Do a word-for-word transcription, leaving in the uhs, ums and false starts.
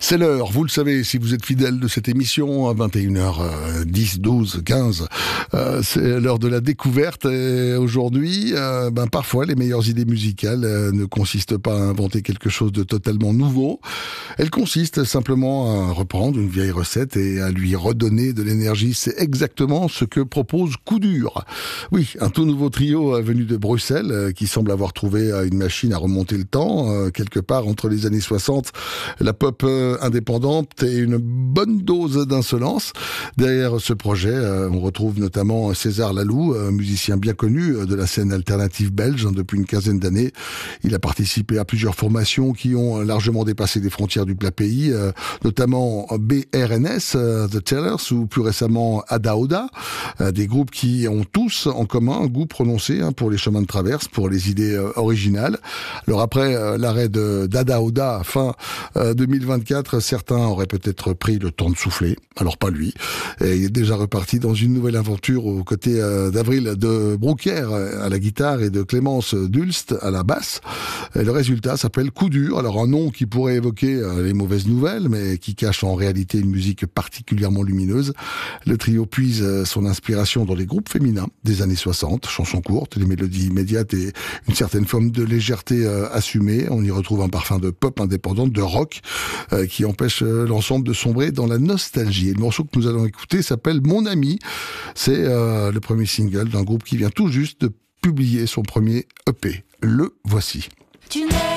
C'est l'heure, vous le savez, si vous êtes fidèle de cette émission, à vingt et une heures dix, douze, quinze, euh, c'est l'heure de la découverte. Et aujourd'hui, euh, ben, parfois, les meilleures idées musicales euh, ne consistent pas à inventer quelque chose de totalement nouveau. Elles consistent simplement à reprendre une vieille recette et à lui redonner de l'énergie. C'est exactement ce que propose Coup Dur. Oui, un tout nouveau trio venu de Bruxelles euh, qui semble avoir trouvé euh, une machine à remonter le temps, euh, quelque part entre les années soixante, la pop euh, indépendante et une bonne dose d'insolence. Derrière ce projet, euh, on retrouve notamment César Laloux, euh, musicien bien connu euh, de la scène alternative belge hein, depuis une quinzaine d'années. Il a participé à plusieurs formations qui ont largement dépassé les frontières du plat pays, euh, notamment B R N S, euh, The Tellers, ou plus récemment Ada Oda, euh, des groupes qui ont tous en commun un goût prononcé hein, pour les chemins de traverse, pour les idées euh, originales. Alors après euh, l'arrêt de d'Ada Oda fin euh, deux mille vingt-quatre, certains auraient peut-être pris le temps de souffler. Alors pas lui. Et il est déjà reparti dans une nouvelle aventure aux côtés euh, d'Avril de Broucker à la guitare et de Clémence Dulst à la basse. Et le résultat s'appelle Coup Dur. Alors un nom qui pourrait évoquer euh, les mauvaises nouvelles, mais qui cache en réalité une musique particulièrement lumineuse. Le trio puise euh, son inspiration dans les groupes féminins des années soixante, chansons courtes, des mélodies immédiates et une certaine forme de légèreté euh, assumée. On y retrouve un parfum de pop indépendante, de rock, euh, qui empêche euh, l'ensemble de sombrer dans la nostalgie. Et le morceau que nous allons écouter s'appelle Mon Ami. C'est euh, le premier single d'un groupe qui vient tout juste de publier son premier E P. Le voici. Tu n'es